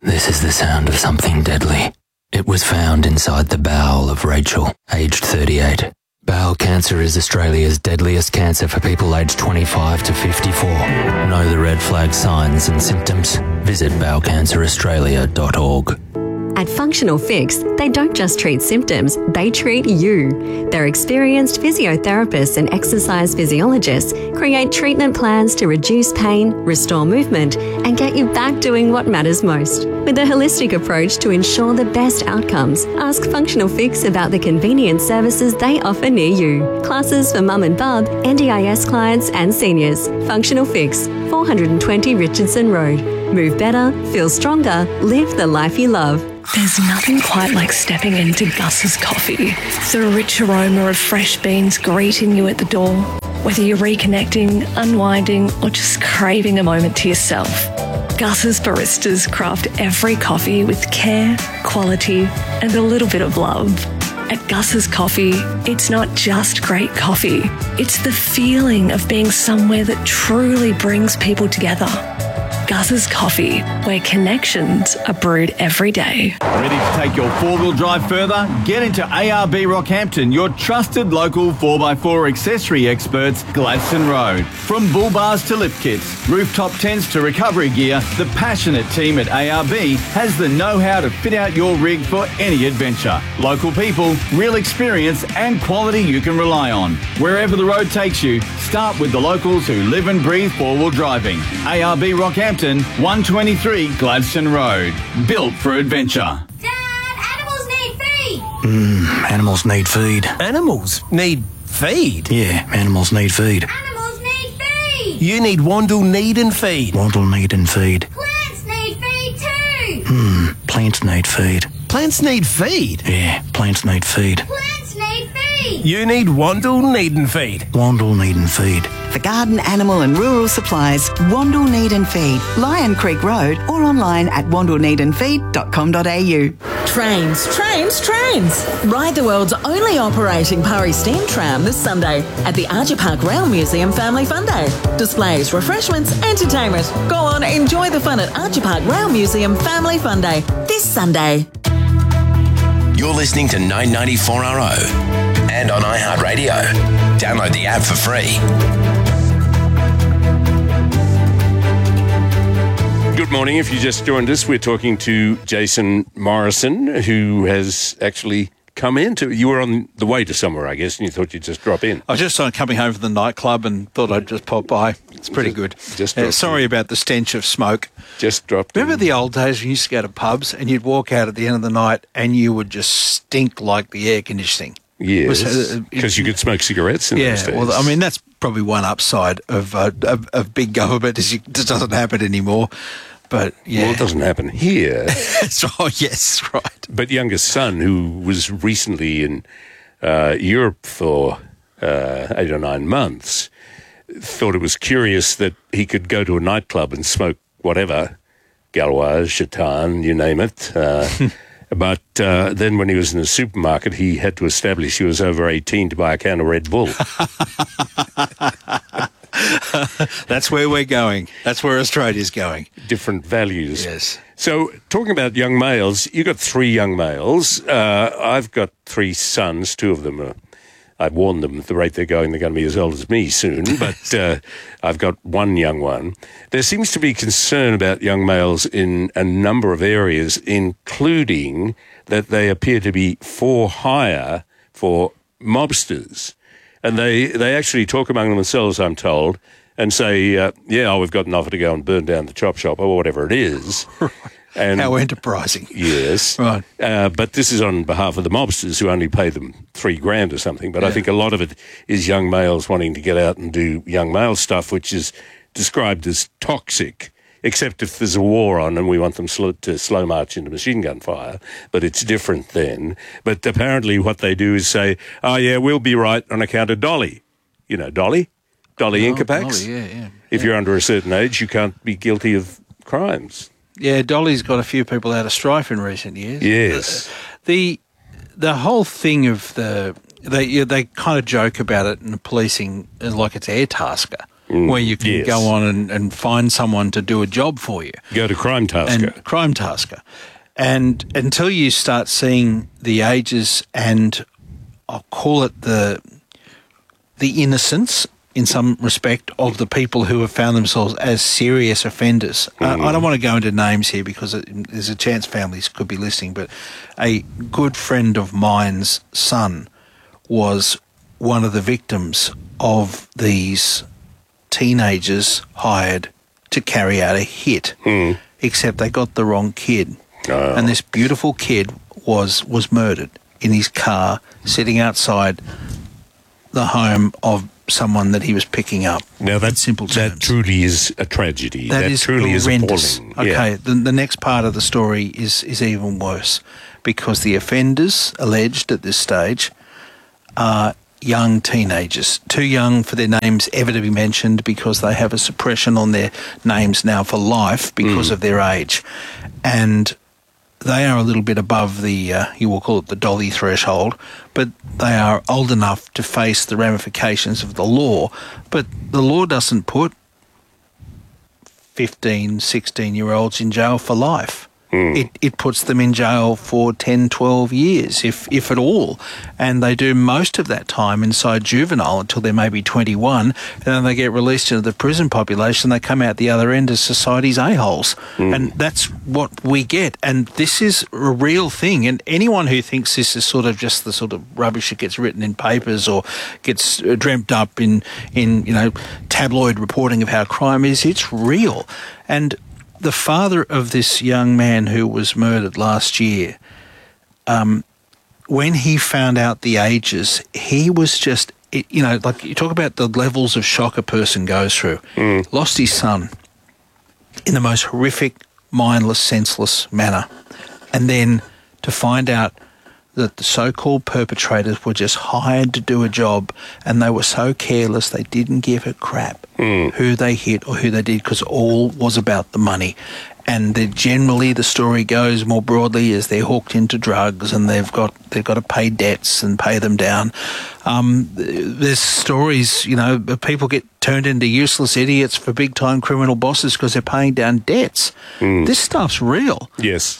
This is the sound of something deadly. It was found inside the bowel of Rachel, aged 38. Bowel cancer is Australia's deadliest cancer for people aged 25 to 54. Know the red flag signs and symptoms? Visit bowelcanceraustralia.org. At Functional Fix, they don't just treat symptoms, they treat you. Their experienced physiotherapists and exercise physiologists create treatment plans to reduce pain, restore movement, and get you back doing what matters most. With a holistic approach to ensure the best outcomes, ask Functional Fix about the convenient services they offer near you. Classes for mum and bub, NDIS clients and seniors. Functional Fix, 420 Richardson Road. Move better, feel stronger, live the life you love. There's nothing quite like stepping into Gus's Coffee. The rich aroma of fresh beans greeting you at the door. Whether you're reconnecting, unwinding, or just craving a moment to yourself, Gus's baristas craft every coffee with care, quality, and a little bit of love. At Gus's Coffee, it's not just great coffee. It's the feeling of being somewhere that truly brings people together. Gus's Coffee, where connections are brewed every day. Ready to take your four-wheel drive further? Get into ARB Rockhampton, your trusted local 4x4 accessory experts, Gladstone Road. From bull bars to lift kits, rooftop tents to recovery gear, the passionate team at ARB has the know-how to fit out your rig for any adventure. Local people, real experience and quality you can rely on. Wherever the road takes you, start with the locals who live and breathe four-wheel driving. ARB Rockhampton, 123 Gladstone Road. Built for adventure. Dad, animals need feed! Animals need feed. Animals need feed? Yeah, animals need feed. Animals need feed! You need Wandle Need and Feed. Wandle need and feed. Plants need feed too! Plants need feed. Plants need feed? Yeah, plants need feed. Plants need feed! You need Wandle Need and Feed. Wandle need and feed. For garden, animal and rural supplies, Wandle Need and Feed, Lion Creek Road, or online at wandleneedandfeed.com.au. Trains. Ride the world's only operating Purry Steam Tram this Sunday at the Archer Park Rail Museum Family Fun Day. Displays, refreshments, entertainment. Go on, enjoy the fun at Archer Park Rail Museum Family Fun Day this Sunday. You're listening to 994RO and on iHeartRadio. Download the app for free. Good morning. If you just joined us, we're talking to Jason Morrison, who has actually come into... You were on the way to somewhere, I guess, and you thought you'd just drop in. I was just coming home from the nightclub and thought I'd just pop by. It's pretty good. Sorry about the stench of smoke. Just dropped Remember the old days when you used to go to pubs and you'd walk out at the end of the night and you would just stink like the air conditioning? Yes, because you could smoke cigarettes in those days. Well, I mean, that's probably one upside of big government is it doesn't happen anymore. But, yeah. Well, it doesn't happen here. Yes, right. But youngest son, who was recently in Europe for 8 or 9 months, thought it was curious that he could go to a nightclub and smoke whatever, Gauloise, Chateau, you name it. But then when he was in the supermarket, he had to establish he was over 18 to buy a can of Red Bull. That's where we're going. That's where Australia's going. Different values. Yes. So, talking about young males, you got 3 young males. I've got 3 sons. 2 of them are, I've warned them at the rate they're going to be as old as me soon, but I've got 1 young one. There seems to be concern about young males in a number of areas, including that they appear to be for hire for mobsters. And they actually talk among themselves, I'm told, and say, we've got an offer to go and burn down the chop shop or whatever it is. And, how enterprising. Yes. Right. But this is on behalf of the mobsters who only pay them $3,000 or something. But I think a lot of it is young males wanting to get out and do young male stuff, which is described as toxic, except if there's a war on and we want them to slow march into machine gun fire. But it's different then. But apparently what they do is say, we'll be right on account of Dolly. You know, Dolly? Dolly Incapacts? Dolly, yeah. If you're under a certain age, you can't be guilty of crimes. Yeah, Dolly's got a few people out of strife in recent years. Yes. The whole thing of they kind of joke about it in the policing like it's Airtasker. where you can go on and find someone to do a job for you. Go to Crime Tasker. And Crime Tasker. And until you start seeing the ages and I'll call it the innocence in some respect of the people who have found themselves as serious offenders. I don't want to go into names here because there's a chance families could be listening, but a good friend of mine's son was one of the victims of these teenagers hired to carry out a hit, except they got the wrong kid. Oh. And this beautiful kid was murdered in his car sitting outside the home of someone that he was picking up. Now, that truly is a tragedy. That truly horrendous. is appalling. Okay, Yeah. the next part of the story is even worse because the offenders alleged at this stage are young teenagers, too young for their names ever to be mentioned because they have a suppression on their names now for life because of their age. And they are a little bit above the, you will call it the dolly threshold, but they are old enough to face the ramifications of the law. But the law doesn't put 15, 16-year-olds in jail for life. It puts them in jail for 10, 12 years, if at all. And they do most of that time inside juvenile until they're maybe 21. And then they get released into the prison population. They come out the other end as society's a-holes. And that's what we get. And this is a real thing. And anyone who thinks this is sort of just the sort of rubbish that gets written in papers or gets dreamt up in tabloid reporting of how crime is, it's real. And the father of this young man who was murdered last year, when he found out the ages, he was just, like you talk about the levels of shock a person goes through. Lost his son in the most horrific, mindless, senseless manner. And then to find out that the so-called perpetrators were just hired to do a job and they were so careless they didn't give a crap who they hit or who they did because all was about the money. And generally the story goes more broadly is they're hooked into drugs and they've got to pay debts and pay them down. There's stories, of people get turned into useless idiots for big-time criminal bosses because they're paying down debts. This stuff's real. Yes.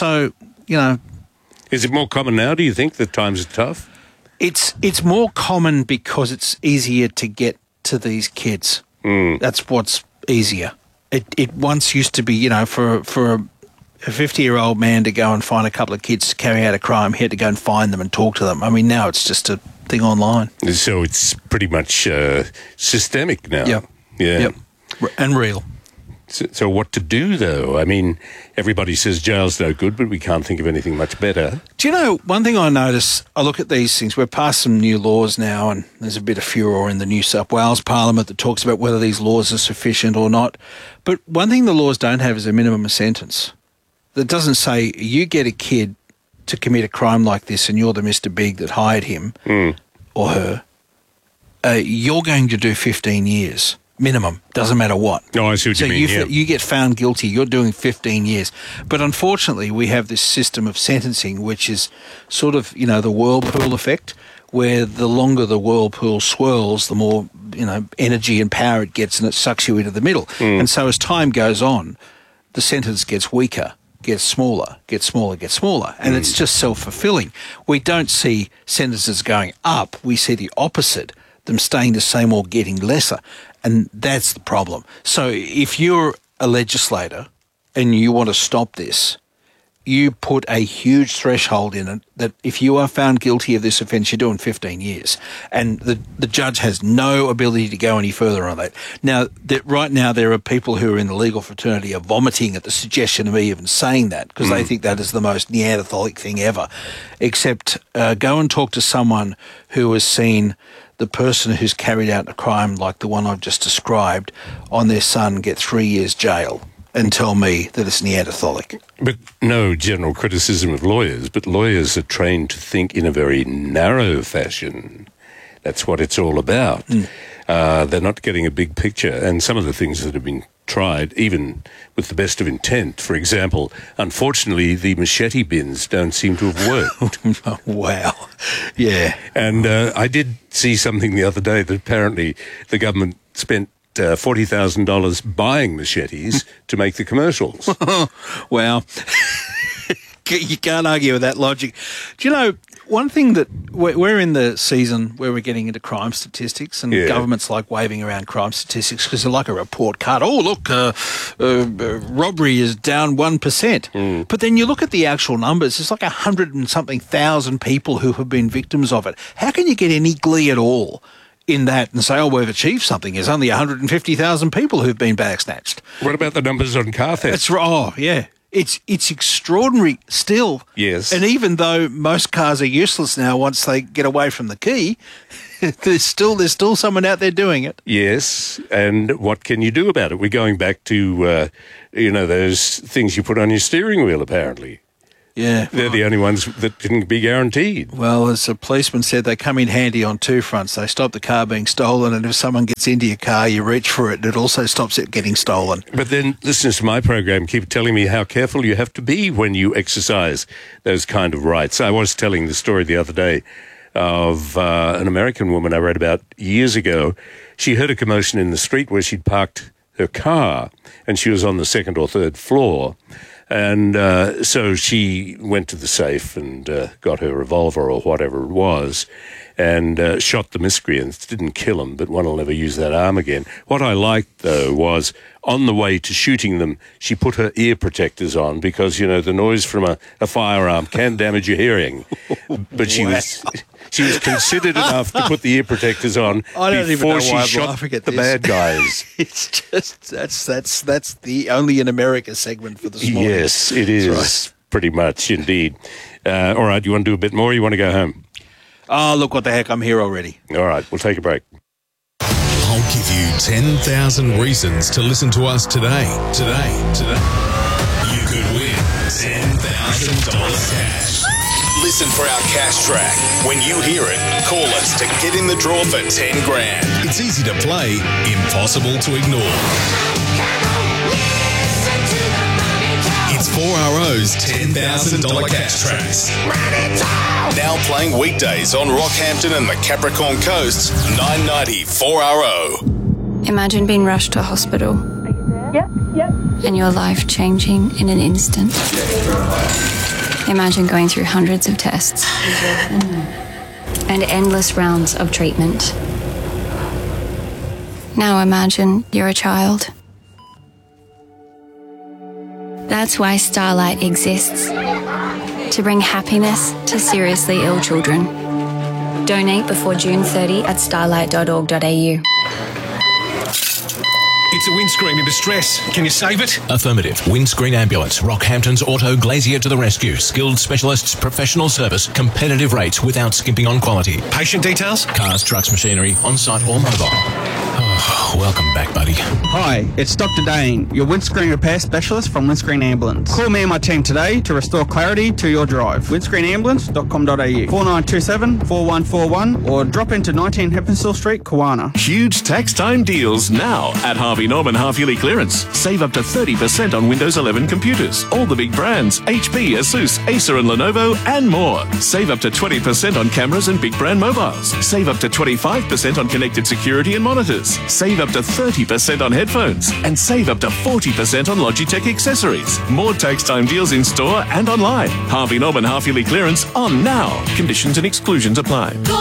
Is it more common now, do you think, that times are tough? It's more common because it's easier to get to these kids. That's what's easier. It once used to be, for a 50-year-old man to go and find a couple of kids to carry out a crime, he had to go and find them and talk to them. I mean, now it's just a thing online. So it's pretty much systemic now. Yep. Yeah. Yep. And real. So what to do, though? I mean, everybody says jail's no good, but we can't think of anything much better. Do you know, one thing I notice, I look at these things, we're past some new laws now and there's a bit of furore in the New South Wales Parliament that talks about whether these laws are sufficient or not. But one thing the laws don't have is a minimum of sentence. That doesn't say you get a kid to commit a crime like this and you're the Mr. Big that hired him or her, you're going to do 15 years. Minimum, doesn't matter what. No, I see what you mean. You get found guilty, you're doing 15 years. But unfortunately, we have this system of sentencing, which is sort of, the whirlpool effect, where the longer the whirlpool swirls, the more, energy and power it gets, and it sucks you into the middle. And so as time goes on, the sentence gets weaker, gets smaller, and it's just self-fulfilling. We don't see sentences going up, we see the opposite, them staying the same or getting lesser. And that's the problem. So if you're a legislator and you want to stop this, you put a huge threshold in it that if you are found guilty of this offence, you're doing 15 years. And the judge has no ability to go any further on that. Now, right now there are people who are in the legal fraternity are vomiting at the suggestion of me even saying that because they think that is the most Neanderthalic thing ever. Except go and talk to someone who has seen the person who's carried out a crime like the one I've just described on their son get 3 years jail and tell me that it's Neanderthalic. But no general criticism of lawyers, but lawyers are trained to think in a very narrow fashion. That's what it's all about. They're not getting a big picture. And some of the things that have been tried, even with the best of intent, for example, unfortunately, the machete bins don't seem to have worked. Wow. Yeah. And I did see something the other day that apparently the government spent $40,000 buying machetes to make the commercials. Well, you can't argue with that logic. Do you know, one thing that we're in the season where we're getting into crime statistics, and governments like waving around crime statistics because they're like a report card. Oh, look, robbery is down 1%. But then you look at the actual numbers, it's like 100 and something thousand people who have been victims of it. How can you get any glee at all in that and say, oh, we've achieved something? There's only 150,000 people who've been bag snatched. What about the numbers on car theft? That's right. Oh, yeah. It's extraordinary still. Yes. And even though most cars are useless now once they get away from the key, there's still someone out there doing it. Yes. And what can you do about it? We're going back to, those things you put on your steering wheel, apparently. Yeah. They're the only ones that can be guaranteed. Well, as a policeman said, they come in handy on two fronts. They stop the car being stolen, and if someone gets into your car, you reach for it, and it also stops it getting stolen. But then listeners to my program keep telling me how careful you have to be when you exercise those kind of rights. I was telling the story the other day of an American woman I read about years ago. She heard a commotion in the street where she'd parked her car, and she was on the second or third floor. And so she went to the safe and got her revolver or whatever it was and shot the miscreants. Didn't kill them, but one will never use that arm again. What I liked, though, was on the way to shooting them, she put her ear protectors on because, the noise from a firearm can damage your hearing. But she was considered enough to put the ear protectors on before she shot the bad guys. It's just that's the only in America segment for this morning. Yes, it is. Right. Pretty much, indeed. All right, you want to do a bit more or you want to go home? Oh, look, what the heck, I'm here already. All right, we'll take a break. I'll give you 10,000 reasons to listen to us today. You could win $10,000 cash. Listen for our cash track. When you hear it, call us to get in the draw for 10 grand. It's easy to play, impossible to ignore. It's 4RO's $10,000 cash tracks. Now playing weekdays on Rockhampton and the Capricorn Coast, 990 4RO. Imagine being rushed to a hospital. Yep. And your life changing in an instant. Imagine going through hundreds of tests and endless rounds of treatment. Now imagine you're a child. That's why Starlight exists. To bring happiness to seriously ill children. Donate before June 30 at starlight.org.au. It's a windscreen in distress. Can you save it? Affirmative. Windscreen Ambulance. Rockhampton's Auto Glazier to the rescue. Skilled specialists, professional service, competitive rates without skimping on quality. Patient details? Cars, trucks, machinery, on-site or mobile. Oh, welcome back, buddy. Hi, it's Dr. Dane, your windscreen repair specialist from Windscreen Ambulance. Call me and my team today to restore clarity to your drive. windscreenambulance.com.au 4927 4141 or drop into 19 Heppenstall Street, Kawana. Huge tax time deals now at Harvey Norman half-yearly clearance. Save up to 30% on Windows 11 computers. All the big brands, HP, Asus, Acer and Lenovo and more. Save up to 20% on cameras and big brand mobiles. Save up to 25% on connected security and monitors. Save up to 30% on headphones. And save up to 40% on Logitech accessories. More tax time deals in store and online. Harvey Norman half-yearly clearance on now. Conditions and exclusions apply.